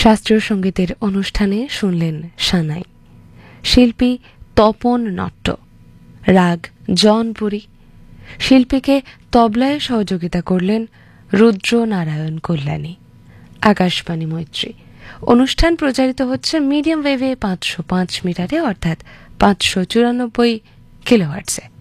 শাস্ত্রীয় সঙ্গীতের অনুষ্ঠানে শুনলেন সানাই, শিল্পী তপন নট্ট, রাগ জনপুরী। শিল্পীকে তবলায় সহযোগিতা করলেন রুদ্র নারায়ণ কল্যাণী। আকাশবাণী মৈত্রী। অনুষ্ঠান প্রচারিত হচ্ছে মিডিয়াম ওয়েভে 505 মিটারে, অর্থাৎ 594 কিলোহার্টজে।